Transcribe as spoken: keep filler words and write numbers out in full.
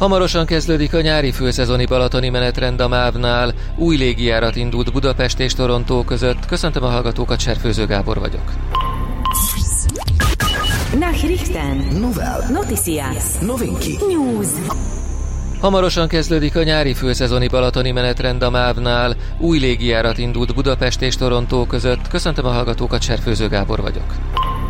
Hamarosan kezdődik a nyári főszezoni balatoni menetrend a MÁV-nál. Új légijárat indult Budapest és Torontó között. Köszöntöm a hallgatókat, Serfőző Gábor vagyok. Nachrichten, Novel, Noticias, Novinky, News. Hamarosan kezdődik a nyári főszezoni balatoni menetrend a MÁV-nál. Új légijárat indult Budapest és Torontó között. Köszöntöm a hallgatókat, Serfőző Gábor vagyok.